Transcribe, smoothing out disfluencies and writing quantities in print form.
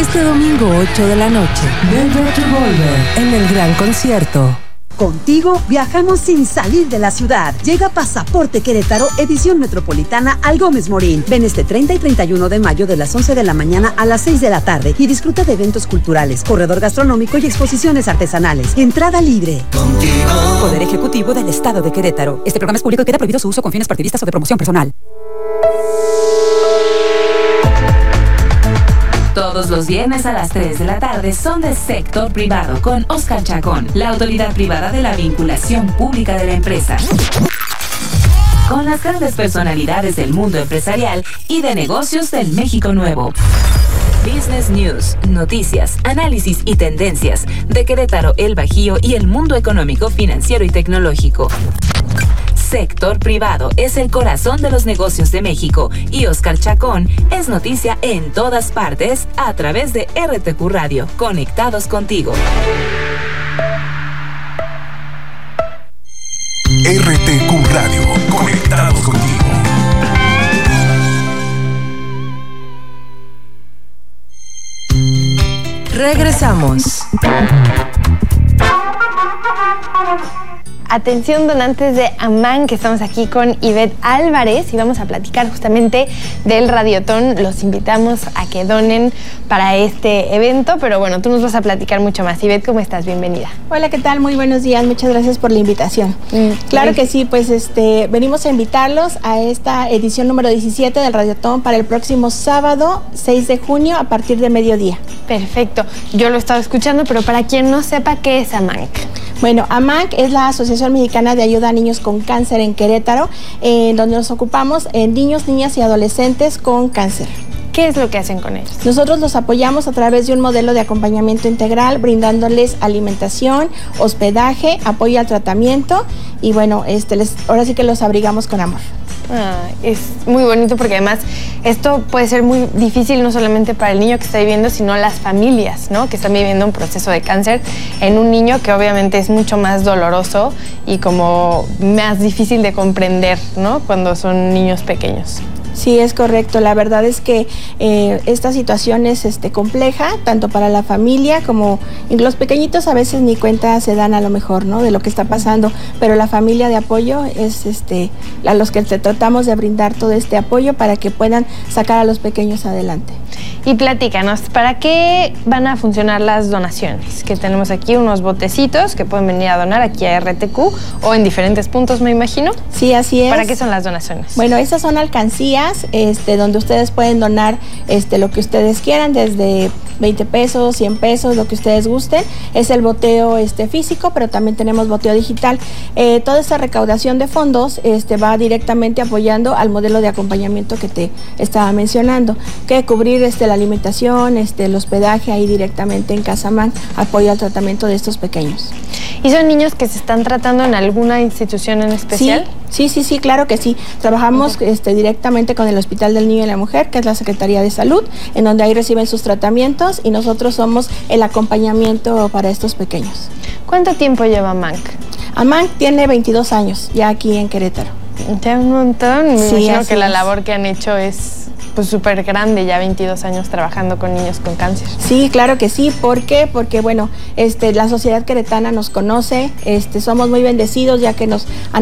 Este domingo 8 de la noche, Velvet Revolver en el Gran Concierto. Contigo viajamos sin salir de la ciudad. Llega Pasaporte Querétaro, edición metropolitana al Gómez Morín. Ven este 30 y 31 de mayo de las 11 de la mañana a las 6 de la tarde y disfruta de eventos culturales, corredor gastronómico y exposiciones artesanales. Entrada libre. Contigo. Poder Ejecutivo del Estado de Querétaro. Este programa es público y queda prohibido su uso con fines partidistas o de promoción personal. Todos los viernes a las 3 de la tarde son de Sector Privado con Oscar Chacón, la autoridad privada de la vinculación pública de la empresa. Con las grandes personalidades del mundo empresarial y de negocios del México Nuevo. Business News, noticias, análisis y tendencias de Querétaro, el Bajío y el mundo económico, financiero y tecnológico. Sector Privado es el corazón de los negocios de México y Oscar Chacón es noticia en todas partes a través de RTQ Radio. Conectados contigo. RTQ Radio. Conectados contigo. Regresamos. Atención donantes de Amán, que estamos aquí con Ivette Álvarez y vamos a platicar justamente del Radiotón. Los invitamos a que donen para este evento, pero bueno, tú nos vas a platicar mucho más. Ivette, ¿cómo estás? Bienvenida. Hola, ¿qué tal? Muy buenos días, muchas gracias por la invitación. Claro que sí, pues venimos a invitarlos a esta edición número 17 del Radiotón para el próximo sábado 6 de junio a partir de mediodía. Perfecto, yo lo he estado escuchando, pero para quien no sepa, ¿qué es AMANC? Bueno, AMANC es la Asociación Mexicana de Ayuda a Niños con Cáncer en Querétaro, donde nos ocupamos en niños, niñas y adolescentes con cáncer. ¿Qué es lo que hacen con ellos? Nosotros los apoyamos a través de un modelo de acompañamiento integral, brindándoles alimentación, hospedaje, apoyo al tratamiento y bueno, ahora sí que los abrigamos con amor. Es muy bonito porque además esto puede ser muy difícil no solamente para el niño que está viviendo, sino las familias, ¿no? Que están viviendo un proceso de cáncer en un niño que obviamente es mucho más doloroso y como más difícil de comprender, ¿no? Cuando son niños pequeños. Sí, es correcto. La verdad es que esta situación es compleja, tanto para la familia como los pequeñitos a veces ni cuenta se dan a lo mejor, ¿no? De lo que está pasando, pero la familia de apoyo es a los que tratamos de brindar todo este apoyo para que puedan sacar a los pequeños adelante. Y platícanos, ¿para qué van a funcionar las donaciones? Que tenemos aquí unos botecitos que pueden venir a donar aquí a RTQ o en diferentes puntos, me imagino. Sí, así es. ¿Para qué son las donaciones? Bueno, esas son alcancías donde ustedes pueden donar lo que ustedes quieran, desde 20 pesos, 100 pesos, lo que ustedes gusten. Es el boteo físico, pero también tenemos boteo digital. Toda esta recaudación de fondos va directamente apoyando al modelo de acompañamiento que te estaba mencionando, que cubrir la alimentación, el hospedaje ahí directamente en Casa AMANC, apoyo al tratamiento de estos pequeños. ¿Y son niños que se están tratando en alguna institución en especial? Sí, claro que sí. Trabajamos directamente con el Hospital del Niño y la Mujer, que es la Secretaría de Salud, en donde ahí reciben sus tratamientos y nosotros somos el acompañamiento para estos pequeños. ¿Cuánto tiempo lleva AMANC? AMANC tiene 22 años ya aquí en Querétaro. Ya un montón. Me imagino que la es. labor que han hecho es súper grande, ya 22 años trabajando con niños con cáncer. Sí, claro que sí. ¿Por qué? Porque bueno, la sociedad queretana nos conoce, somos muy bendecidos ya que nos han